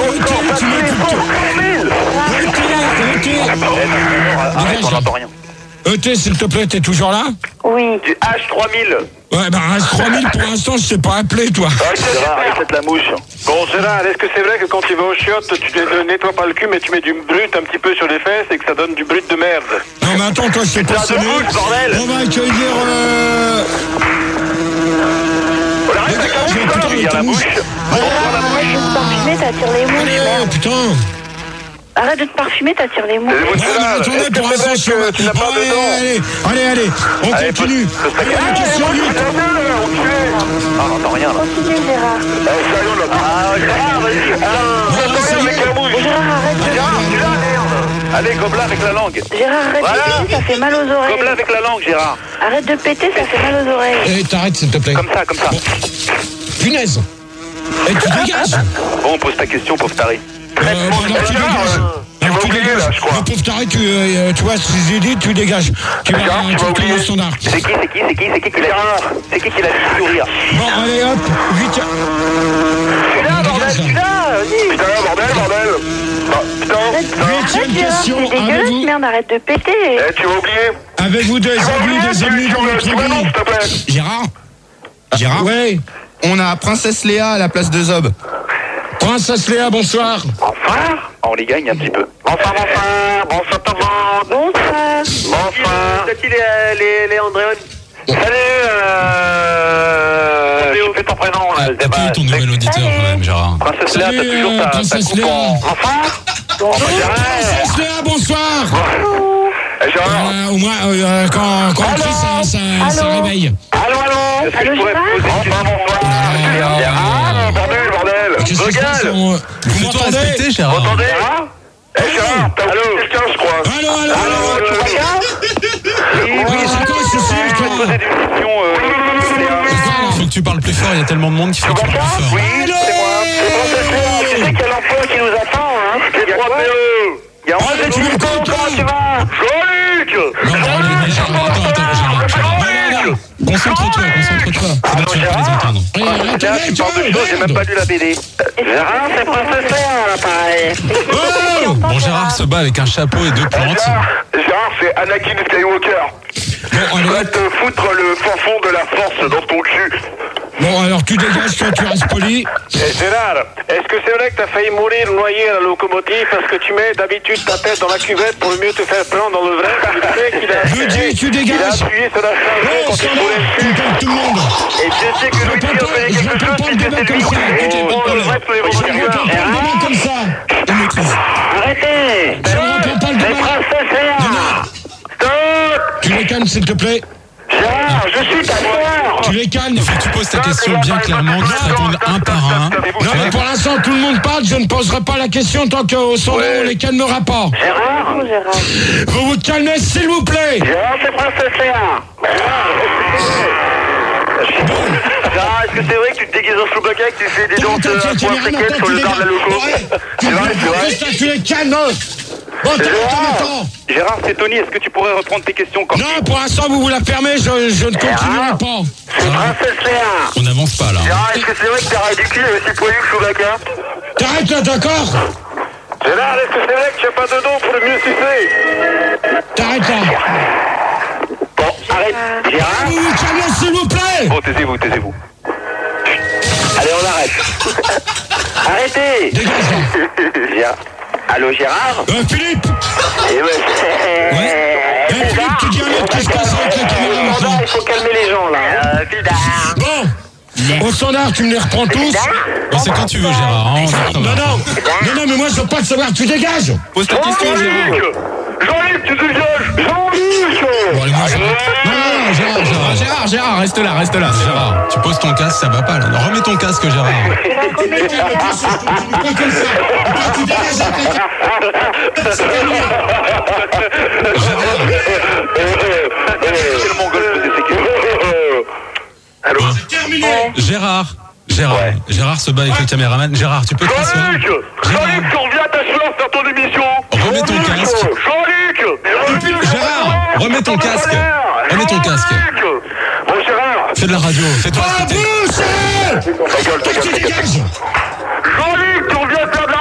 tu Arrête, on n'entend rien. ET, s'il te plaît, t'es toujours là? Oui. Du H3000. Ouais, bah H3000 pour l'instant, je sais pas appeler, toi. Gérard, arrête la mouche. Bon, Gérard, est-ce que c'est vrai que quand tu vas aux chiottes, tu ne nettoies pas le cul, mais tu mets du brut un petit peu sur les fesses et que ça donne du brut de merde? Non, mais attends, toi, je sais pas sonner. On va accueillir, Il y a la bouche. Arrête de te parfumer, t'attires les mouches, Allez, oh, merde. putain. Arrête de te parfumer, t'attires les mouches. Non, mais attendez, pour l'instant, tu n'as pas de dents? Allez, on continue. Allez, la question 8. Ah, on n'entend rien là. Continue, Gérard. Ah, Gérard, vas-y. Gérard, arrête. Allez, gobelin avec la langue. Gérard, arrête de péter, ça fait mal aux Gobelin oreilles. avec la langue, Gérard. Arrête de péter, ça fait mal aux oreilles. Eh, t'arrêtes, s'il te plaît. Comme ça, comme ça. Punaise. Eh, tu dégages. Bon, pose ta question, pauvre taré. Alors, tu dégages. Alors, tu dégages. Le pauvre taré, tu vois, si j'ai dit, tu dégages. Tu vas tourner au standard. C'est qui qui l'a fait sourire? Bon, allez, hop, vite. Putain, bordel. Huitième question. C'est dégueulasse, Avez-vous merde, arrête de péter. Tu vas oublier? avez-vous des amis dans votre vie? Gérard? Ouais. On a Princesse Léa à la place de Zob. Princesse Léa, bonsoir. Enfin, on les gagne un petit peu. Bonsoir tout le monde. Bonsoir. C'est qui les Andréon? Salut, tu fais ton prénom là, le débat. Qui est ton nouvel auditeur quand même, Gérard? Princesse Léa, t'as toujours ta Princesse coupe Léa. en... Princesse Léa, bonsoir. Au moins, quand on crie, ça réveille. Allô. Allô, Gérard? Bordel. Qu'est-ce qui se passe? Vous Fais-toi m'entendez? respecter, Gérard. Attendez. Gérard, t'as oublié quelqu'un, je crois. Allô. Oui, c'est quoi ce souci, je vais te poser des questions. Faut que tu parles plus fort, il y a tellement de monde qu'il faut que tu parles plus fort. Oui, c'est moi. Tu sais quel emploi qui nous attend, hein? Il y a 3 PE. Il y a 11 Tu me comptes, toi? Tu vas? Jean-Luc! Attends. Concentre-toi. C'est bon, tu vas pas les entendre. Là, tu parles de choses, j'ai même pas lu la BD. Gérard, c'est Princesse Léa, là, pareil. Bon, Gérard se bat avec un chapeau et 2 plantes. Gérard, c'est Anakin Skywalker. Bon, Tu vas allez, te foutre le fin fond de la force dans ton cul. bon, alors tu dégages, toi, tu restes poli. Gérard, est-ce que c'est vrai que t'as failli mourir noyé à la locomotive parce que tu mets d'habitude ta tête dans la cuvette pour mieux te faire prendre dans le vrai? Tu sais qu'il a Je dis, tu il a dégages. appuyé sur la charge Oh, quand ça il va, foulait le tu cul. calmes tout le monde. Et tu sais que Louis Pierre faisait Je quelque réponds chose pas le puisque débat c'est comme lui ça. qui Écoutez, bon, le reste, les je réponds pas le débat comme ça. On maîtrise. Arrêtez! Je réponds pas le C'est débat. Princesse Léa! Stop! Tu les calmes, s'il te plaît. Gérard, je suis ta sœur! Tu les calmes. Il faut que tu poses ta question bien clairement, qu'ils te répondent un par un. Non, mais pour l'instant, tout le monde parle. Je ne poserai pas la question tant qu'au sondage, on les calmera pas. Gérard? Bonjour, Gérard. Vous vous calmez, s'il vous plaît. Gérard, c'est Princesse Léa! Gérard, est-ce que c'est vrai que tu te déguises en Chewbacca et que tu fais des danses à points africaines sur le bar de la loco? C'est vrai? Tu les calmes. Bon, attends. Gérard, c'est Tony, est-ce que tu pourrais reprendre tes questions quand Non, pour l'instant, vous la fermez. Je ne continuerai pas. C'est Princesse Léa! On n'avance pas là. Gérard, est-ce que c'est vrai que t'as ridicule et aussi poilu que Chewbacca? T'arrêtes là, d'accord? Gérard, est-ce que c'est vrai que tu n'as pas de dons pour le mieux sucer? T'arrêtes là. Bon, arrête! Gérard? Vous vous calmez, s'il vous plaît. Bon, taisez-vous. Allez, on arrête! Arrêtez! Dégage. Gérard. Allô, Gérard? Philippe. Eh ouais. Philippe, tu dis un autre, qu'est-ce qui se passe avec la caméra maintenant? Il faut calmer les gens, là. Bon, au standard, tu me les reprends tous. Bon, c'est quand tu veux, Gérard. Hein, Non, mais moi, je veux pas te savoir, tu dégages. Pose ta question, Gérard. Jean-Luc, tu dégages! Jean-Luc! Bon, allez, moi, Gérard, reste là, Gérard. Tu poses ton casque, ça va pas là. Remets ton casque, Gérard. C'est le mongol qui faisait ses questions. Allô? Gérard se bat avec le caméraman. Gérard, tu peux te rasseoir? Jean-Luc, tu reviens t'asseoir faire ton émission. Remets ton casque. Jean-Luc! Gérard, remets ton casque. Bon, Gérard. Fais de la radio, fais-toi Ah, respecter. bouche! Ta gueule. Tu dégages. Jean-Luc, tu reviens faire de la